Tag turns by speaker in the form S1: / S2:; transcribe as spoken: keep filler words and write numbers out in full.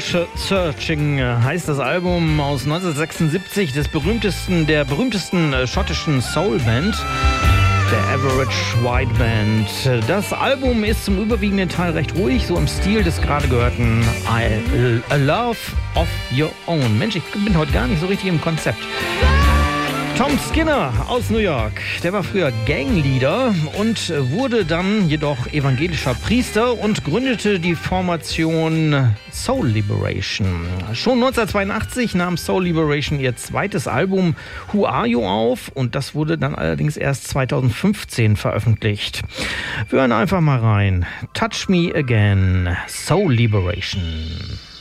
S1: Searching heißt das Album aus neunzehnhundertsechsundsiebzig des berühmtesten, der berühmtesten schottischen Soulband, der Average White Band. Das Album ist zum überwiegenden Teil recht ruhig, so im Stil des gerade gehörten I, A Love of Your Own. Mensch, ich bin heute gar nicht so richtig im Konzept. Tom Skinner aus New York, der war früher Gangleader und wurde dann jedoch evangelischer Priester und gründete die Formation Soul Liberation. Schon neunzehnhundertzweiundachtzig nahm Soul Liberation ihr zweites Album Who Are You auf und das wurde dann allerdings erst zweitausendfünfzehn veröffentlicht. Wir hören einfach mal rein. Touch Me Again, Soul Liberation.